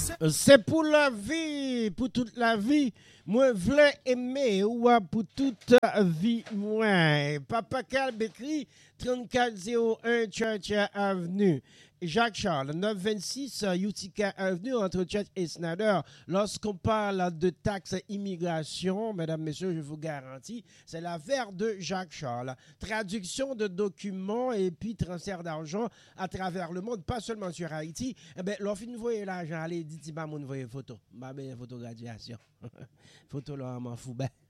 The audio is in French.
C'est pour la vie, pour toute la vie. Moi, voulais aimer ou pour toute la vie. Moi, Papa Calbe écrit 3401 Church Avenue. Jacques Charles, 926 Utica Avenue entre Church et Snyder. Lorsqu'on parle de taxes immigration, mesdames, messieurs, je vous garantis, c'est l'affaire de Jacques Charles. Traduction de documents et puis transfert d'argent à travers le monde, pas seulement sur Haïti. Eh bien, l'offre, vous voyez l'argent, allez, dites-moi, vous voyez photo. Ma belle photo graduation. Photo là, m'en fous. Ben.